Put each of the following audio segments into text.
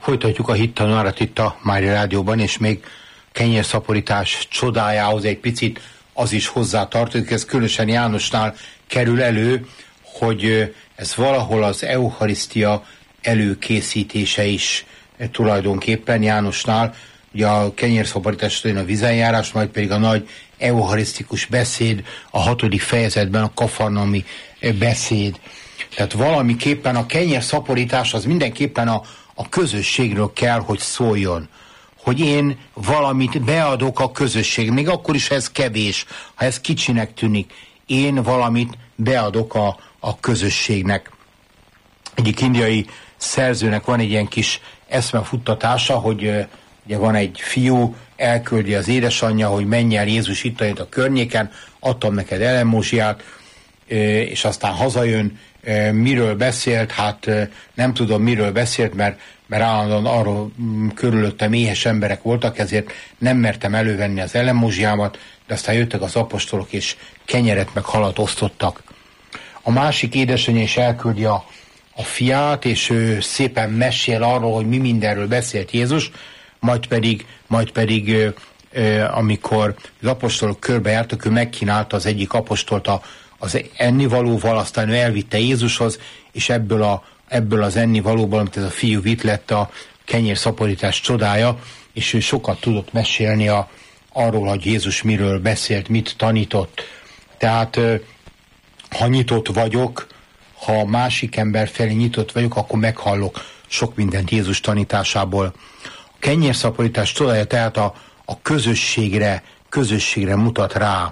Folytatjuk a hittanuárat itt a Mária Rádióban, és még kenyérszaporítás csodájához egy picit az is hozzá tartozik. Ez különösen Jánosnál kerül elő, hogy ez valahol az eucharisztia előkészítése is tulajdonképpen Jánosnál. Ugye a kenyérszaporítás a vizenjárás, majd pedig a nagy eucharisztikus beszéd a 6. fejezetben, a kafarnaumi beszéd. Tehát valamiképpen a kenyérszaporítás az mindenképpen a közösségről kell, hogy szóljon. Hogy én valamit beadok a közösség, még akkor is, ha ez kevés, ha ez kicsinek tűnik, én valamit beadok a közösségnek. Egyik indiai szerzőnek van egy ilyen kis eszmefuttatása, hogy ugye van egy fiú, elküldi az édesanyja, hogy menj el, Jézus itt a környéken, adtam neked elemózsiát, és aztán hazajön, miről beszélt, hát nem tudom miről beszélt, mert állandóan arról körülöttem éhes emberek voltak, ezért nem mertem elővenni az elemózsiámat, de aztán jöttek az apostolok, és kenyeret meg halat osztottak. A másik édesanyja is elküldi a fiát, és ő szépen mesél arról, hogy mi mindenről beszélt Jézus, majd pedig amikor az apostolok körbejártak, ő megkínálta az egyik apostolt az ennivalóval, aztán ő elvitte Jézushoz, és ebből az ennivalóból, amit ez a fiú vitt, lett a kenyérszaporítás csodája, és ő sokat tudott mesélni arról, hogy Jézus miről beszélt, mit tanított. Tehát ha nyitott vagyok, ha a másik ember felé nyitott vagyok, akkor meghallok sok mindent Jézus tanításából. A kenyérszaporítás csodája tehát a közösségre mutat rá.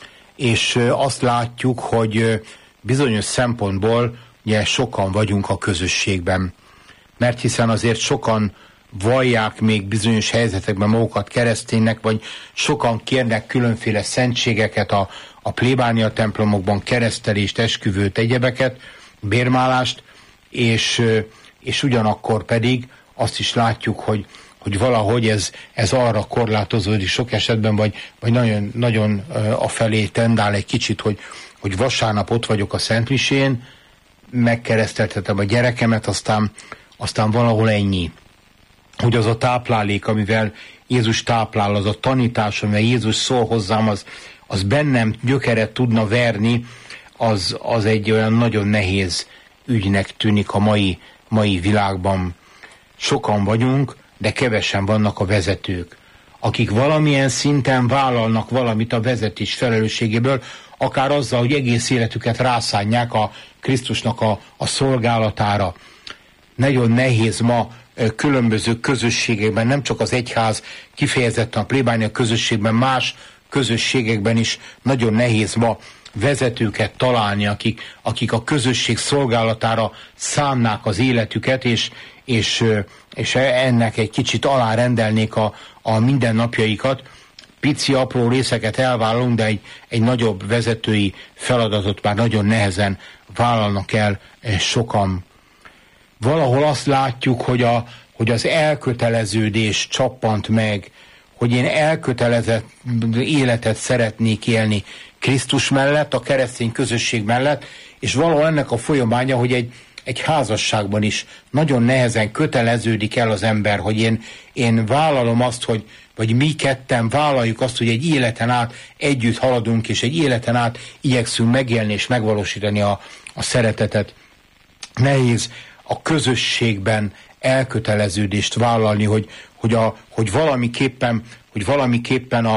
És azt látjuk, hogy bizonyos szempontból ugye sokan vagyunk a közösségben. Mert hiszen azért sokan vallják még bizonyos helyzetekben magukat kereszténynek, vagy sokan kérnek különféle szentségeket a plébánia templomokban, keresztelést, esküvőt, egyebeket, bérmálást, és ugyanakkor pedig azt is látjuk, hogy valahogy ez arra korlátozódik sok esetben, vagy nagyon, nagyon afelé tendál egy kicsit, hogy vasárnap ott vagyok a szentmisén, megkereszteltetem a gyerekemet, aztán valahol ennyi. Hogy az a táplálék, amivel Jézus táplál, az a tanítás, amivel Jézus szól hozzám, az bennem gyökeret tudna verni, az egy olyan nagyon nehéz ügynek tűnik a mai világban. Sokan vagyunk, de kevesen vannak a vezetők, akik valamilyen szinten vállalnak valamit a vezetés felelősségéből, akár azzal, hogy egész életüket rászánják a Krisztusnak a szolgálatára. Nagyon nehéz ma különböző közösségekben, nem csak az egyház, kifejezetten a plébánia közösségben, más közösségekben is nagyon nehéz ma vezetőket találni, akik a közösség szolgálatára szánnák az életüket, és ennek egy kicsit alárendelnék a mindennapjaikat. Pici, apró részeket elvállalunk, de egy nagyobb vezetői feladatot már nagyon nehezen vállalnak el sokan. Valahol azt látjuk, hogy az elköteleződés csappant meg, hogy én elkötelezett életet szeretnék élni Krisztus mellett, a keresztény közösség mellett, és valahol ennek a folyamánya, hogy egy házasságban is nagyon nehezen köteleződik el az ember, hogy én vállalom azt, vagy mi ketten vállaljuk azt, hogy egy életen át együtt haladunk, és egy életen át igyekszünk megélni és megvalósítani a szeretetet. Nehéz a közösségben elköteleződést vállalni, hogy valamiképpen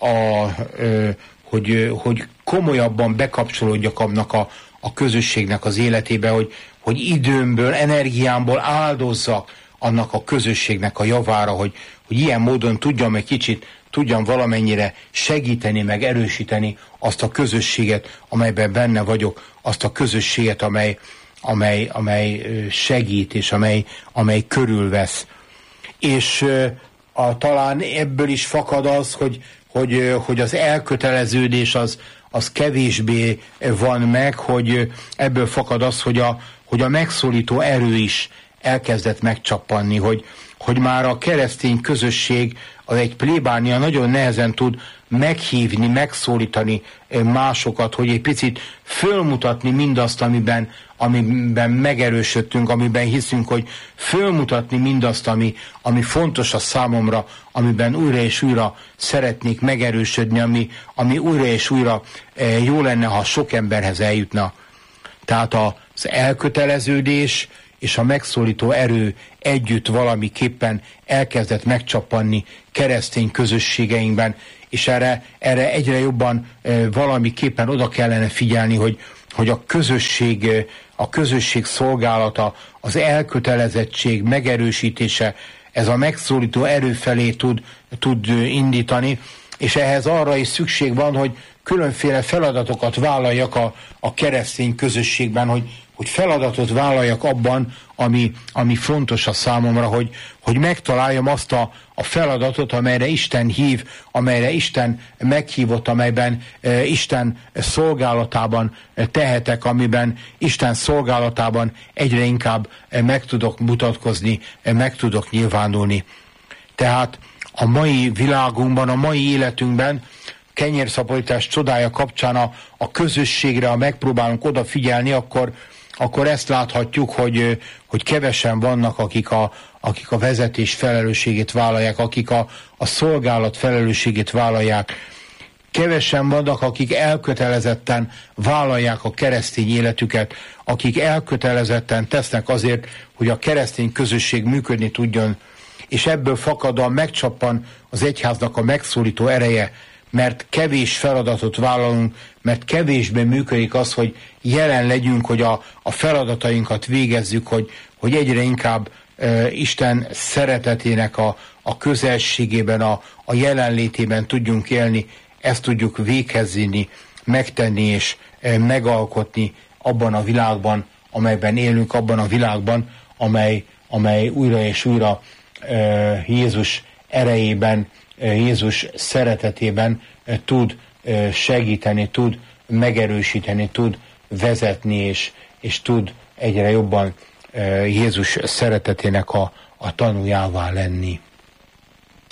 hogy komolyabban bekapcsolódjak annak a közösségnek az életébe, hogy időmből, energiámból áldozzak annak a közösségnek a javára, hogy ilyen módon tudjam valamennyire segíteni, meg erősíteni azt a közösséget, amelyben benne vagyok, azt a közösséget, amely segít, és amely körülvesz. És talán ebből is fakad az, hogy az elköteleződés az kevésbé van meg, hogy ebből fakad az, hogy a megszólító erő is elkezdett megcsappanni, hogy már a keresztény közösség, az egy plébánia nagyon nehezen tud meghívni, megszólítani másokat, hogy egy picit fölmutatni mindazt, amiben megerősödtünk, amiben hiszünk, hogy fölmutatni mindazt, ami fontos a számomra, amiben újra és újra szeretnék megerősödni, ami újra és újra jó lenne, ha sok emberhez eljutna. Tehát az elköteleződés és a megszólító erő együtt valamiképpen elkezdett megcsappanni keresztény közösségeinkben, és erre egyre jobban valamiképpen oda kellene figyelni, hogy a közösség szolgálata, az elkötelezettség megerősítése, ez a megszólító erő felé tud indítani, és ehhez arra is szükség van, hogy különféle feladatokat vállaljak a keresztény közösségben, hogy feladatot vállaljak abban, ami fontos a számomra, hogy megtaláljam azt a feladatot, amelyre Isten hív, amelyre Isten meghívott, amelyben Isten szolgálatában tehetek, amiben Isten szolgálatában egyre inkább meg tudok mutatkozni, meg tudok nyilvánulni. Tehát a mai világunkban, a mai életünkben kenyérszaporítás csodája kapcsán a közösségre, ha megpróbálunk odafigyelni, akkor ezt láthatjuk, hogy kevesen vannak, akik a vezetés felelősségét vállalják, akik a szolgálat felelősségét vállalják. Kevesen vannak, akik elkötelezetten vállalják a keresztény életüket, akik elkötelezetten tesznek azért, hogy a keresztény közösség működni tudjon, és ebből fakadóan megcsappan az egyháznak a megszólító ereje, mert kevés feladatot vállalunk, mert kevésbé működik az, hogy jelen legyünk, hogy a feladatainkat végezzük, hogy egyre inkább Isten szeretetének a közelségében, a jelenlétében tudjunk élni, ezt tudjuk véghez vinni, megtenni és megalkotni abban a világban, amelyben élünk, abban a világban, amely újra és újra Jézus erejében, Jézus szeretetében tud segíteni, tud megerősíteni, tud vezetni, és tud egyre jobban Jézus szeretetének a tanuljává lenni.